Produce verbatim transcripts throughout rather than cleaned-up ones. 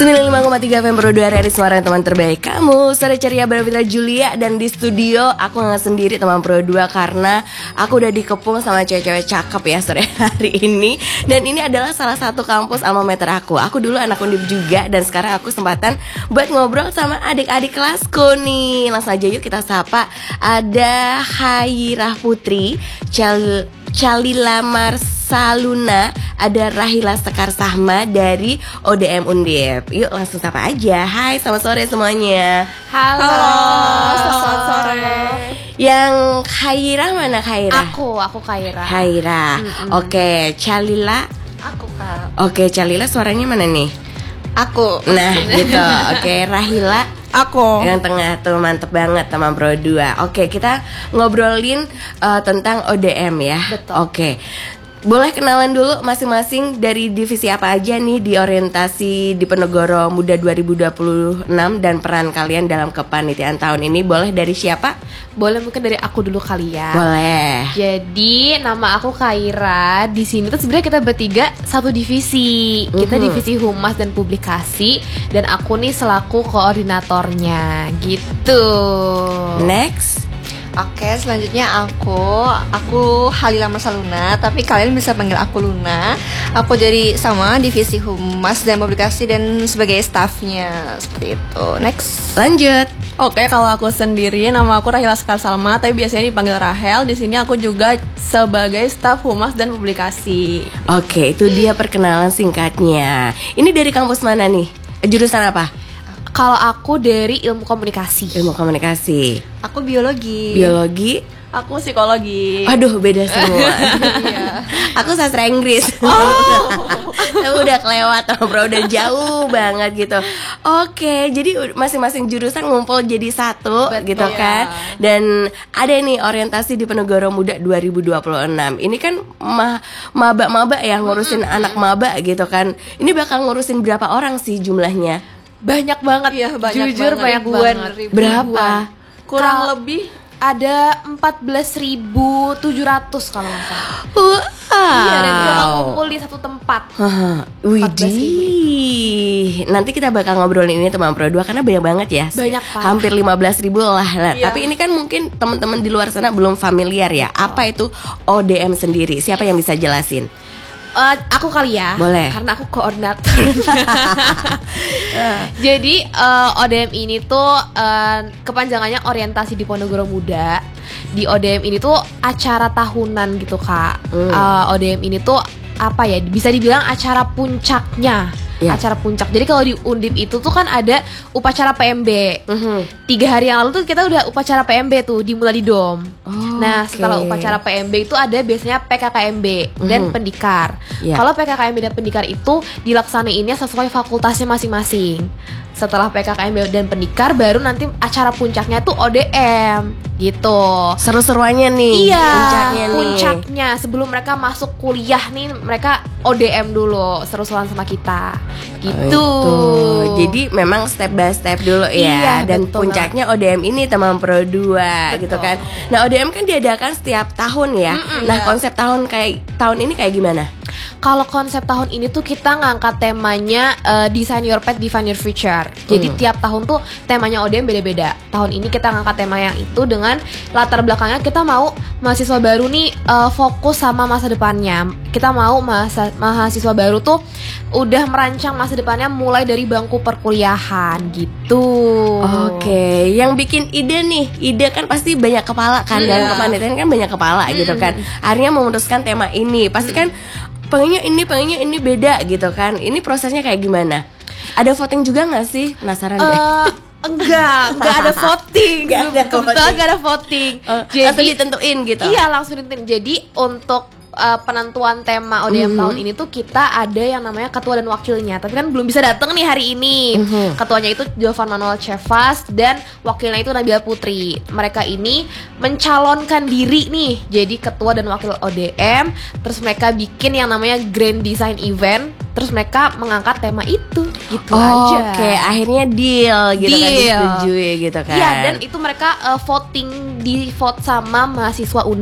sembilan puluh lima koma tiga F M Pro dua dari suara teman terbaik kamu. Suara ceria Fitra Julia. Dan di studio aku gak sendiri teman Pro dua, karena aku udah dikepung sama cewek-cewek cakep ya sore hari ini. Dan ini adalah salah satu kampus alma mater aku. Aku dulu anak Undip juga, dan sekarang aku kesempatan buat ngobrol sama adik-adik kelasku nih. Langsung aja yuk kita sapa. Ada Khairah Putri, Cal Calila Marsaluna, ada Rahila Sekar Sahma dari O D M Undip. Yuk langsung sapa aja. Hai, selamat sore semuanya. Halo, Halo, selamat sore. Yang Khairah mana Khairah? Aku, aku Khairah. Khairah. Mm-mm. Oke, Calila. Aku kak. Oke, Calila suaranya mana nih? Aku. Nah, gitu. Oke, Rahila. Aku. Yang tengah tuh mantep banget teman Pro dua. Oke, kita ngobrolin uh, tentang O D M ya. Betul. Oke. Boleh kenalan dulu masing-masing dari divisi apa aja nih di orientasi Diponegoro Muda dua ribu dua puluh enam dan peran kalian dalam kepanitiaan tahun ini. Boleh dari siapa? Boleh mungkin dari aku dulu kali ya. Boleh. Jadi nama aku Khairah. Di sini tuh sebenarnya kita bertiga satu divisi. Kita Mhm. divisi humas dan publikasi, dan aku nih selaku koordinatornya gitu. Next. Oke, selanjutnya aku. Aku Halila Marsaluna, tapi kalian bisa panggil aku Luna. Aku jadi sama divisi humas dan publikasi dan sebagai staffnya, seperti itu. Next. Lanjut. Oke, kalau aku sendiri nama aku Rahila Sekar Salma, tapi biasanya dipanggil Rahel. Di sini aku juga sebagai staf humas dan publikasi. Oke, itu dia perkenalan singkatnya. Ini dari kampus mana nih? Jurusan apa? Kalau aku dari ilmu komunikasi. Ilmu komunikasi. Aku biologi. Biologi. Aku psikologi. Aduh, beda semua. Iya. Aku sastra Inggris. Tapi udah kelewat bro, udah jauh banget gitu. Oke, jadi masing-masing jurusan ngumpul jadi satu. Betul. Gitu kan. Dan ada nih orientasi Diponegoro Muda dua ribu dua puluh enam. Ini kan ma- maba-maba ya, ngurusin anak maba gitu kan. Ini bakal ngurusin berapa orang sih jumlahnya? Banyak banget. Iya, banyak Jujur banget. banyak Ribuan, banget. ribuan. Berapa? Kurang Kal- lebih Ada empat belas ribu tujuh ratus kalau nggak salah. Wow. Iya, dan kita ngumpul di satu tempat. Haha, empat belas Widih. Nanti kita bakal ngobrolin ini teman Pro dua karena banyak banget ya. Banyak, Pak. Hampir lima belas ribu lah. Nah, Iya. tapi ini kan mungkin teman-teman di luar sana belum familiar ya. Apa itu O D M sendiri? Siapa yang bisa jelasin? Eh, aku kali ya. Boleh. Karena aku koordinator. Jadi eh, O D M ini tuh eh, kepanjangannya orientasi Diponegoro Muda. Di O D M ini tuh acara tahunan gitu kak. Hmm. Eh, O D M ini tuh apa ya? Bisa dibilang acara puncaknya. Ya. Acara puncak. Jadi kalau di Undip itu tuh kan ada upacara P M B. Mhm. Tiga hari yang lalu tuh kita udah upacara P M B tuh dimulai di Dom. Oh, Nah oke. setelah upacara P M B itu ada biasanya P K K M B dan Mhm. pendikar. Iya. Kalau P K K M B dan pendikar itu dilaksanainnya sesuai fakultasnya masing-masing. Setelah P K K M B dan pendikar baru nanti acara puncaknya tuh O D M gitu. Seru-seruannya nih. Iya, Puncaknya nih. puncaknya sebelum mereka masuk kuliah nih mereka O D M dulu seru-seruan sama kita. Gitu. Oh, itu. Jadi memang step by step dulu ya. Iya, Dan betul puncaknya O D M ini teman Pro dua gitu kan. Nah, O D M kan diadakan setiap tahun ya. Mm-mm, nah, iya. konsep tahun kayak tahun ini kayak gimana? Kalau konsep tahun ini tuh kita ngangkat temanya eh, Design Your Path, Define Your Future. Jadi Hmm. tiap tahun tuh temanya O D M beda-beda. Tahun ini kita ngangkat tema yang itu dengan latar belakangnya kita mau mahasiswa baru nih eh, fokus sama masa depannya. Kita mau masa, mahasiswa baru tuh udah merancang masa depannya mulai dari bangku perkuliahan gitu. Oke, yang bikin ide nih, ide kan pasti banyak kepala kan, dan Iya. kepanitiaan kan banyak kepala gitu kan. Akhirnya memutuskan tema ini, pasti kan pengennya ini, pengennya ini beda gitu kan. Ini prosesnya kayak gimana? Ada voting juga nggak sih? Penasaran deh. Eh, enggak, enggak ada voting. Nggak ada Kebetulan voting. enggak ada voting. Eh, langsung ditentuin gitu. Iya, langsung ditentuin. Jadi untuk uh, penentuan tema O D M Mhm. tahun ini tuh kita ada yang namanya ketua dan wakilnya. Tapi kan belum bisa datang nih hari ini. Mhm. Ketuanya itu Jovan Manuel Chevas dan wakilnya itu Nabila Putri. Mereka ini mencalonkan diri nih jadi ketua dan wakil O D M. Terus mereka bikin yang namanya Grand Design Event. Terus mereka mengangkat tema itu. Gitu Oh, aja. Oke, akhirnya deal gitu kan, Deal. disetujui gitu kan. Iya, dan itu mereka uh, voting di vote sama mahasiswa Undip.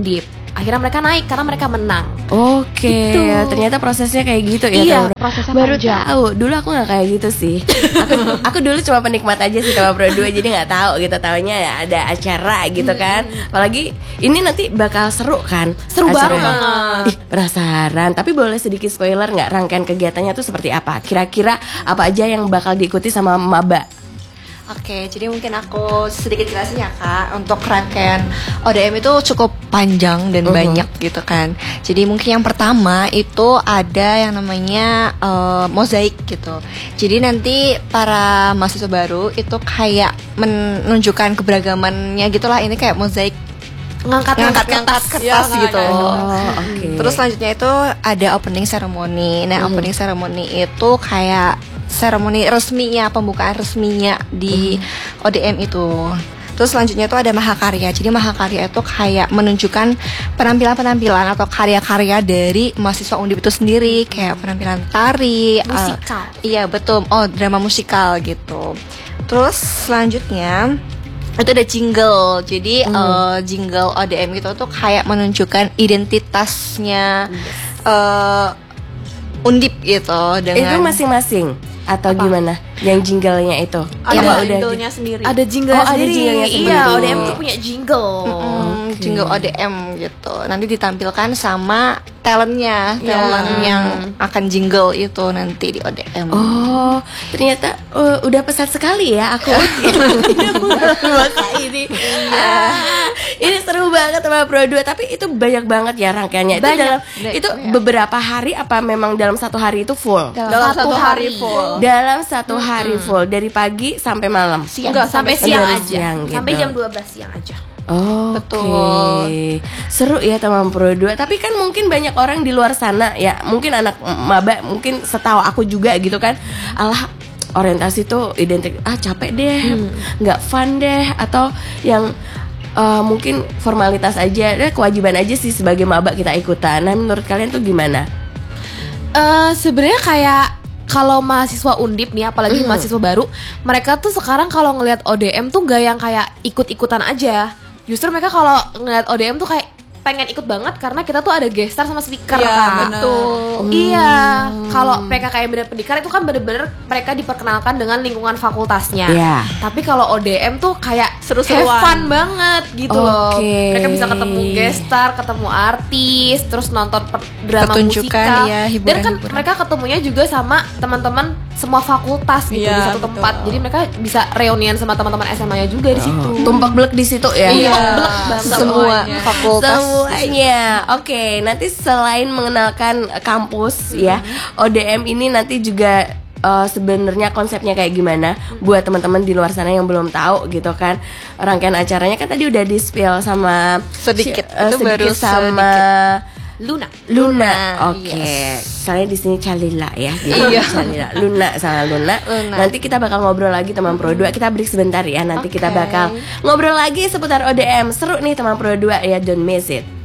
akhirnya mereka naik karena mereka menang. Oke, Gitu. ternyata prosesnya kayak gitu ya. Iya, teman-teman. prosesnya Baru panjang. tahu. Dulu aku nggak kayak gitu sih. Aku, aku dulu cuma penikmat aja sih sama Pro dua, jadi nggak tahu gitu. Taunya ya ada acara gitu kan. Apalagi ini nanti bakal seru kan? Seru Acara- banget. Ih, penasaran. Tapi boleh sedikit spoiler nggak, rangkaian kegiatannya tuh seperti apa? Kira-kira apa aja yang bakal diikuti sama maba? Oke, jadi mungkin aku sedikit jelasin ya Kak. Untuk rangkaian O D M itu cukup panjang dan Mhm. banyak gitu kan. Jadi mungkin yang pertama itu ada yang namanya eh, mozaik gitu. Jadi nanti para mahasiswa baru itu kayak menunjukkan keberagamannya gitulah. Ini kayak mozaik Ngangkat ngangkat-ngangkat kertas Ya, gitu. Oh, oke. Terus selanjutnya itu ada opening ceremony. Nah, Mhm. opening ceremony itu kayak seremoni resminya, pembukaan resminya di O D M itu. Terus selanjutnya itu ada mahakarya. Jadi mahakarya itu kayak menunjukkan penampilan-penampilan atau karya-karya dari mahasiswa Undip itu sendiri, kayak penampilan tari, Musikal. eh, iya betul. Oh, drama musikal gitu. Terus selanjutnya itu ada jingle. Jadi eh, jingle O D M itu tuh kayak menunjukkan identitasnya eh, Undip gitu Itu dengan masing-masing atau gimana? Yang jinglenya itu? Ada Apa udah? idolnya sendiri. Ada jingle Oh, ada sendiri. jinglenya Iya, sendiri. O D M tuh punya jingle. Mm, jingle O D M gitu. Nanti ditampilkan sama talentnya, talent yang akan jingle itu nanti di O D M. Oh, ternyata uh, udah pesat sekali ya aku. Masa ini. Ah, ini seru banget sama Pro dua, tapi itu banyak banget ya rangkaiannya. Itu Banyak. dalam Banyak. itu beberapa hari apa memang dalam satu hari itu full? Dalam satu hari full. Dalam satu hari full dari pagi sampai malam. Enggak, sampai siang Dari aja. siang Sampai gitu. jam dua belas siang aja. Oh, Betul. oke. Seru ya teman Pro dua. Tapi kan mungkin banyak orang di luar sana ya, mungkin anak maba, mungkin setahu aku juga gitu kan. Alah, orientasi tuh identik ah capek deh, nggak fun deh, atau yang eh, mungkin formalitas aja, deh kewajiban aja sih sebagai maba kita ikutan. Nah, menurut kalian tuh gimana? Eh sebenarnya kayak kalau mahasiswa Undip nih, apalagi mahasiswa baru, mereka tuh sekarang kalau ngelihat O D M tuh gak yang kayak ikut-ikutan aja. Justru mereka kalau ngelihat O D M tuh kayak pengen ikut banget karena kita tuh ada gestar sama speaker. Iya, Kak. bener. Iya, kalau mereka kayak bener pendikar itu kan bener-bener mereka diperkenalkan dengan lingkungan fakultasnya. Iya. Tapi kalau O D M tuh kayak Seru-seruan. have fun banget gitu loh. Oke. Mereka bisa ketemu gestar, ketemu artis, terus nonton per- drama Pertunjukan, musikal. ya, Dan kan hiburan-hiburan. mereka ketemunya juga sama teman-teman semua fakultas gitu Iya, di satu betul. tempat. Jadi mereka bisa reunian sama teman-teman S M A-nya juga di situ. Tumpak belek di situ ya. Iya, belek banget. Semua fakultas. Semuanya. Oke, nanti selain mengenalkan eh, kampus ya, O D M ini nanti juga eh, sebenarnya konsepnya kayak gimana buat teman-teman di luar sana yang belum tahu gitu kan. Rangkaian acaranya kan tadi udah di-spill sama Sedikit. eh, Itu sedikit baru sama Luna. Luna. Luna, Oke. Saya di sini Calila ya. Gitu. Iya. Calila. Luna sama Luna. Luna. Nanti kita bakal ngobrol lagi teman Pro dua. Kita break sebentar ya. Nanti kita Oke. bakal ngobrol lagi seputar O D M. Seru nih teman Pro dua ya. Don't miss it.